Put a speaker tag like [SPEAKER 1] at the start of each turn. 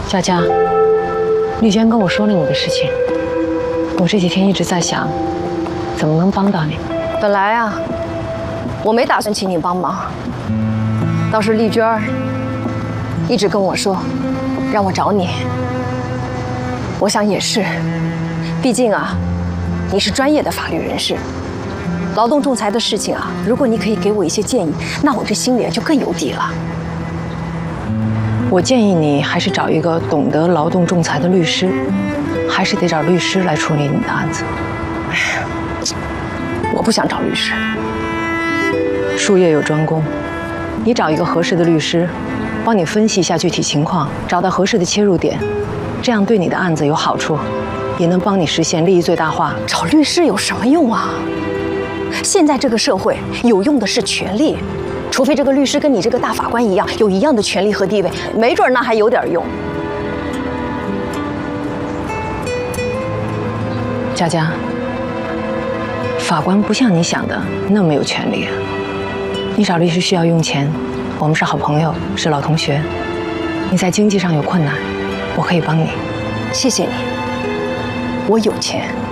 [SPEAKER 1] 佳佳，丽娟跟我说了你的事情，我这几天一直在想，怎么能帮到你。
[SPEAKER 2] 本来啊，我没打算请你帮忙，倒是丽娟儿一直跟我说，让我找你。我想也是，毕竟啊，你是专业的法律人士，劳动仲裁的事情啊，如果你可以给我一些建议，那我这心里就更有底了。
[SPEAKER 1] 我建议你还是找一个懂得劳动仲裁的律师，还是得找律师来处理你的案子。
[SPEAKER 2] 哎呀，我不想找律师。
[SPEAKER 1] 术业有专攻，你找一个合适的律师，帮你分析一下具体情况，找到合适的切入点，这样对你的案子有好处，也能帮你实现利益最大化。
[SPEAKER 2] 找律师有什么用啊？现在这个社会有用的是权利。除非这个律师跟你这个大法官一样，有一样的权利和地位，没准那还有点用。
[SPEAKER 1] 佳佳，法官不像你想的那么有权利啊。你找律师需要用钱，我们是好朋友，是老同学。你在经济上有困难，我可以帮你。
[SPEAKER 2] 谢谢你，我有钱。